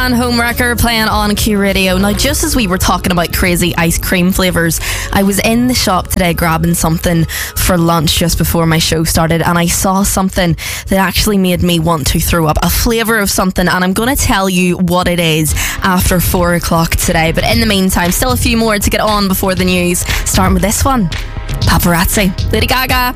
and Homewrecker playing on Q Radio. Now, just as we were talking about crazy ice cream flavours, I was in the shop today grabbing something for lunch just before my show started, and I saw something that actually made me want to throw up. A flavour of something, and I'm going to tell you what it is after 4 o'clock today. But in the meantime, still a few more to get on before the news, starting with this one. Paparazzi, Lady Gaga.